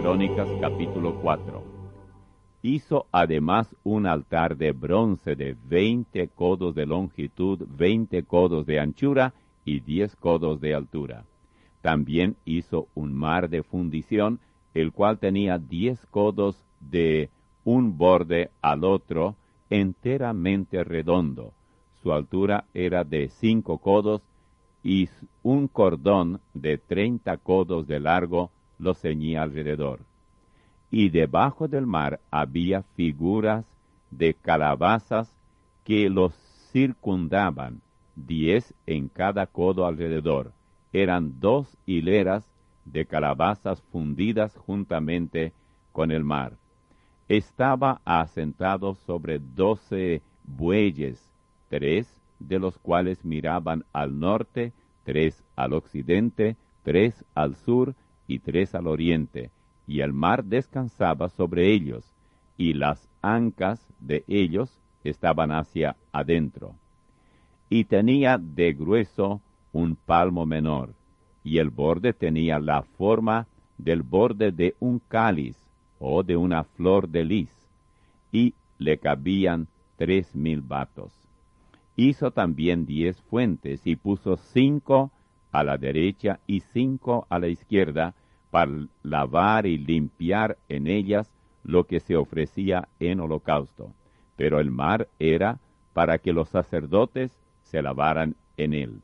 Crónicas, capítulo 4. Hizo además un altar de bronce de 20 codos de longitud, 20 codos de anchura y 10 codos de altura. También hizo un mar de fundición, el cual tenía 10 codos de un borde al otro, enteramente redondo. Su altura era de 5 codos, y un cordón de 30 codos de largo lo ceñía alrededor. Y debajo del mar había figuras de calabazas que los circundaban, 10 en cada codo alrededor. Eran 2 hileras de calabazas fundidas juntamente con el mar. Estaba asentado sobre 12 bueyes, 3 de los cuales miraban al norte, 3 al occidente, 3 al sur y 3 al oriente, y el mar descansaba sobre ellos, y las ancas de ellos estaban hacia adentro. Y tenía de grueso un palmo menor, y el borde tenía la forma del borde de un cáliz o de una flor de lis, y le cabían 3,000 batos. Hizo también 10 fuentes, y puso 5 a la derecha y 5 a la izquierda, para lavar y limpiar en ellas lo que se ofrecía en holocausto. Pero el mar era para que los sacerdotes se lavaran en él.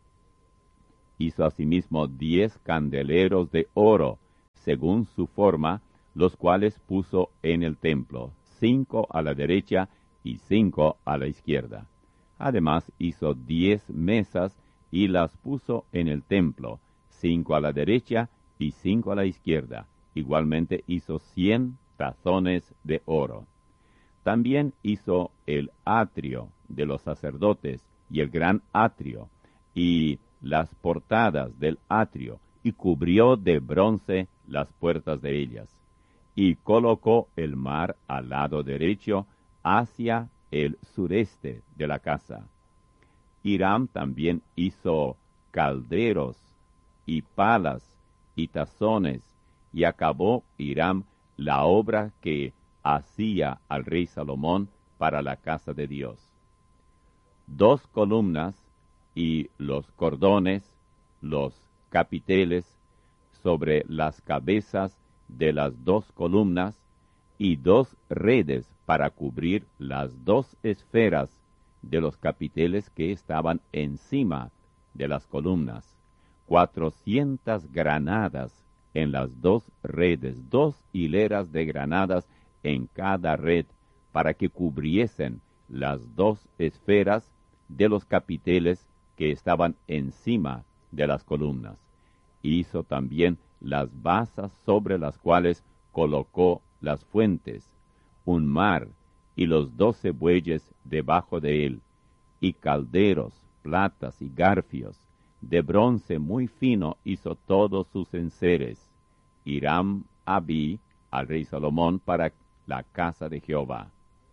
Hizo asimismo 10 candeleros de oro, según su forma, los cuales puso en el templo, 5 a la derecha y 5 a la izquierda. Además hizo 10 mesas y las puso en el templo, 5 a la derecha y 5 a la izquierda. Igualmente hizo 100 tazones de oro. También hizo el atrio de los sacerdotes y el gran atrio y las portadas del atrio, y cubrió de bronce las puertas de ellas. Y colocó el mar al lado derecho hacia el sureste de la casa. Hiram también hizo calderos y palas y tazones, y acabó Hiram la obra que hacía al rey Salomón para la casa de Dios. 2 columnas y los cordones, los capiteles, sobre las cabezas de las 2 columnas, y 2 redes para cubrir las 2 esferas de los capiteles que estaban encima de las columnas, 400 granadas en las 2 redes, 2 hileras de granadas en cada red, para que cubriesen las 2 esferas de los capiteles que estaban encima de las columnas. Hizo también las basas sobre las cuales colocó las fuentes, un mar y los 12 bueyes debajo de él, y calderos, platas y garfios. De bronce muy fino hizo todos sus enseres. Hiram Abí al rey Salomón para la casa de Jehová.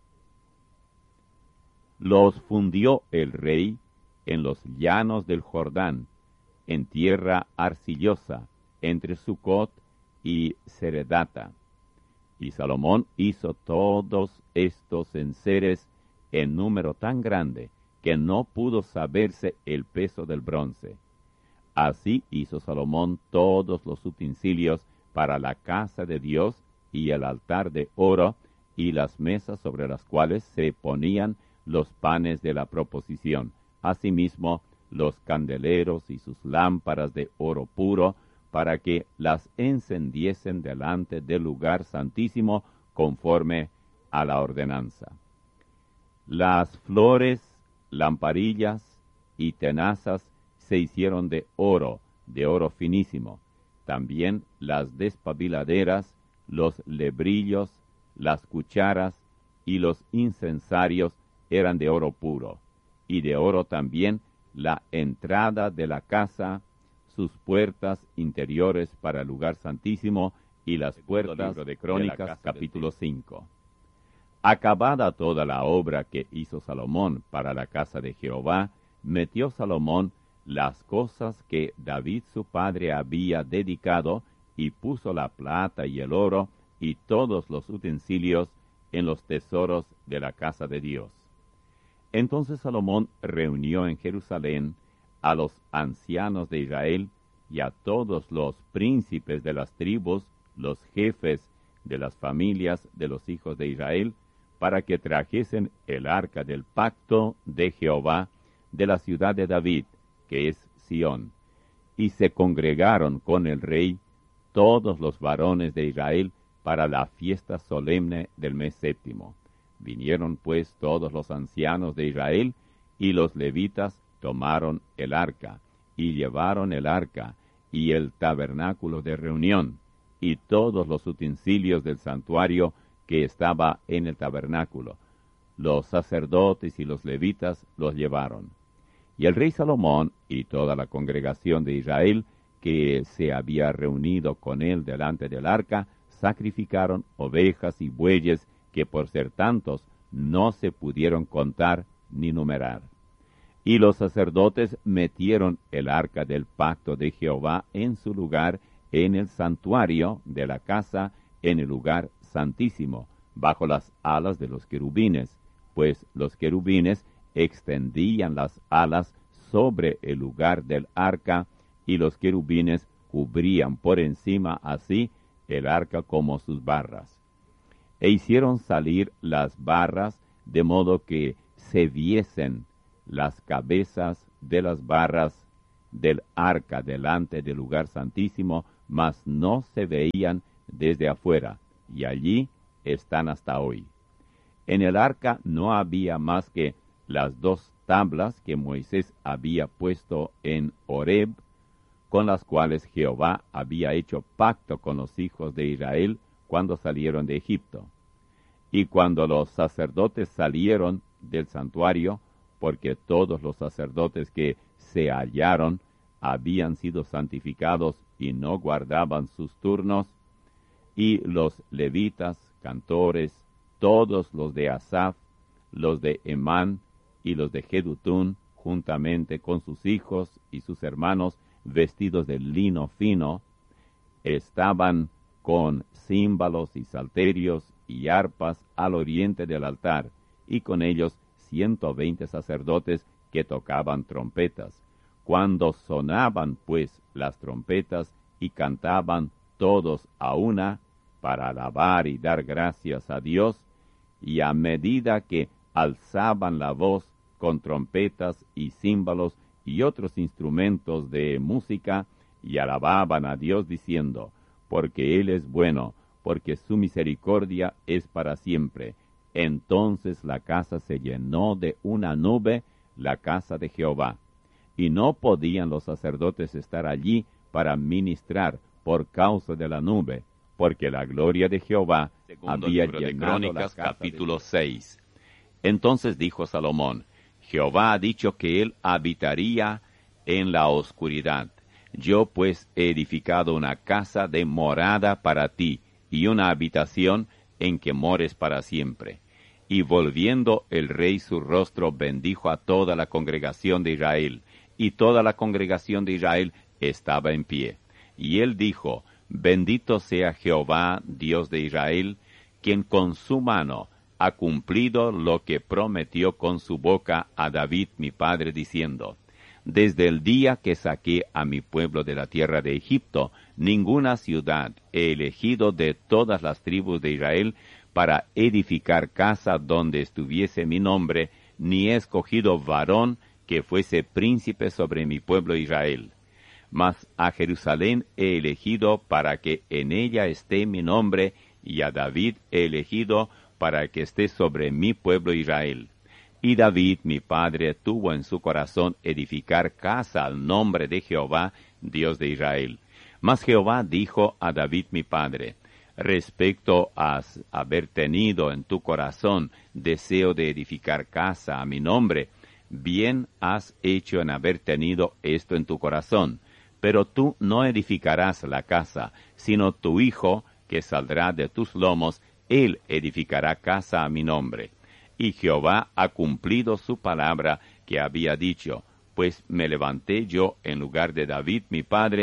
Los fundió el rey en los llanos del Jordán, en tierra arcillosa, entre Sucot y Seredata. Y Salomón hizo todos estos enseres en número tan grande que no pudo saberse el peso del bronce. Así hizo Salomón todos los utensilios para la casa de Dios, y el altar de oro, y las mesas sobre las cuales se ponían los panes de la proposición, asimismo los candeleros y sus lámparas de oro puro, para que las encendiesen delante del lugar santísimo conforme a la ordenanza. Las flores, lamparillas y tenazas se hicieron de oro finísimo. También las despabiladeras, los lebrillos, las cucharas y los incensarios eran de oro puro, y de oro también la entrada de la casa, sus puertas interiores para el lugar santísimo y las puertas de Crónicas, capítulo 5. Acabada toda la obra que hizo Salomón para la casa de Jehová, metió Salomón las cosas que David su padre había dedicado y puso la plata y el oro y todos los utensilios en los tesoros de la casa de Dios. Entonces Salomón reunió en Jerusalén a los ancianos de Israel y a todos los príncipes de las tribus, los jefes de las familias de los hijos de Israel, para que trajesen el arca del pacto de Jehová de la ciudad de David, que es Sión. Y se congregaron con el rey todos los varones de Israel para la fiesta solemne del mes séptimo. Vinieron pues todos los ancianos de Israel, y los levitas tomaron el arca, y llevaron el arca, y el tabernáculo de reunión, y todos los utensilios del santuario que estaba en el tabernáculo. Los sacerdotes y los levitas los llevaron. Y el rey Salomón y toda la congregación de Israel, que se había reunido con él delante del arca, sacrificaron ovejas y bueyes que por ser tantos no se pudieron contar ni numerar. Y los sacerdotes metieron el arca del pacto de Jehová en su lugar en el santuario de la casa, en el lugar santísimo, bajo las alas de los querubines, pues los querubines extendían las alas sobre el lugar del arca, y los querubines cubrían por encima así el arca como sus barras. E hicieron salir las barras de modo que se viesen las cabezas de las barras del arca delante del lugar santísimo, mas no se veían desde afuera, y allí están hasta hoy. En el arca no había más que las 2 tablas que Moisés había puesto en Horeb, con las cuales Jehová había hecho pacto con los hijos de Israel cuando salieron de Egipto. Y cuando los sacerdotes salieron del santuario, porque todos los sacerdotes que se hallaron habían sido santificados y no guardaban sus turnos, y los levitas, cantores, todos los de Asaf, los de Emán y los de Jedutún, juntamente con sus hijos y sus hermanos, vestidos de lino fino, estaban con címbalos y salterios y arpas al oriente del altar, y con ellos 120 sacerdotes que tocaban trompetas. Cuando sonaban pues las trompetas y cantaban todos a una para alabar y dar gracias a Dios, y a medida que alzaban la voz con trompetas y címbalos y otros instrumentos de música, y alababan a Dios diciendo, porque Él es bueno, porque su misericordia es para siempre. Entonces la casa se llenó de una nube, la casa de Jehová. Y no podían los sacerdotes estar allí para ministrar por causa de la nube, porque la gloria de Jehová había llenado la casa. Capítulo 6. Entonces dijo Salomón, Jehová ha dicho que él habitaría en la oscuridad. Yo pues he edificado una casa de morada para ti, y una habitación en que mores para siempre. Y volviendo el rey su rostro, bendijo a toda la congregación de Israel, y toda la congregación de Israel estaba en pie. Y él dijo, bendito sea Jehová, Dios de Israel, quien con su mano ha cumplido lo que prometió con su boca a David mi padre, diciendo, desde el día que saqué a mi pueblo de la tierra de Egipto, ninguna ciudad he elegido de todas las tribus de Israel para edificar casa donde estuviese mi nombre, ni he escogido varón que fuese príncipe sobre mi pueblo Israel. Mas a Jerusalén he elegido para que en ella esté mi nombre, y a David he elegido para que esté sobre mi pueblo Israel. Y David, mi padre, tuvo en su corazón edificar casa al nombre de Jehová, Dios de Israel. Mas Jehová dijo a David, mi padre, respecto a haber tenido en tu corazón deseo de edificar casa a mi nombre, bien has hecho en haber tenido esto en tu corazón. Pero tú no edificarás la casa, sino tu hijo, que saldrá de tus lomos, él edificará casa a mi nombre. Y Jehová ha cumplido su palabra que había dicho, pues me levanté yo en lugar de David mi padre,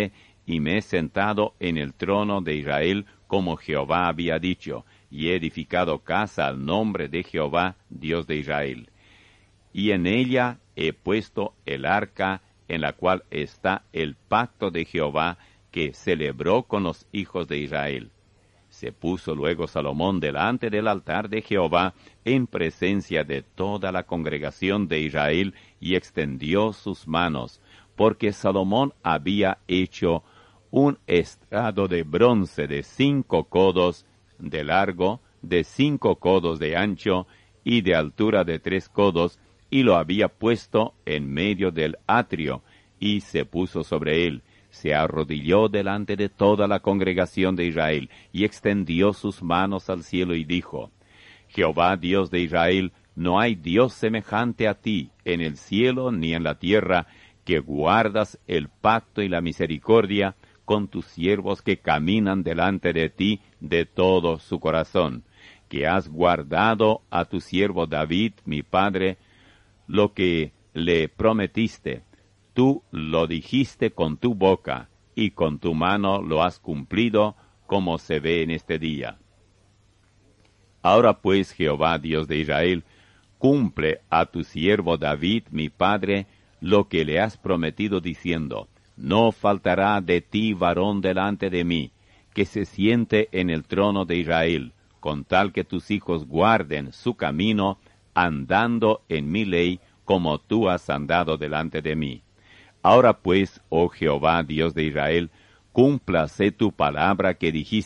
y me he sentado en el trono de Israel, como Jehová había dicho, y he edificado casa al nombre de Jehová, Dios de Israel. Y en ella he puesto el arca, en la cual está el pacto de Jehová, que celebró con los hijos de Israel. Se puso luego Salomón delante del altar de Jehová, en presencia de toda la congregación de Israel, y extendió sus manos, porque Salomón había hecho un estrado de bronce de 5 codos de largo, de 5 codos de ancho, y de altura de 3 codos, y lo había puesto en medio del atrio, y se puso sobre él. Se arrodilló delante de toda la congregación de Israel, y extendió sus manos al cielo, y dijo: Jehová, Dios de Israel, no hay Dios semejante a ti, en el cielo ni en la tierra, que guardas el pacto y la misericordia con tus siervos que caminan delante de ti de todo su corazón, que has guardado a tu siervo David, mi padre, lo que le prometiste. Tú lo dijiste con tu boca, y con tu mano lo has cumplido, como se ve en este día. Ahora pues, Jehová, Dios de Israel, cumple a tu siervo David, mi padre, lo que le has prometido, diciendo: No faltará de ti varón delante de mí, que se siente en el trono de Israel, con tal que tus hijos guarden su camino, andando en mi ley, como tú has andado delante de mí. Ahora pues, oh Jehová, Dios de Israel, cúmplase tu palabra que dijiste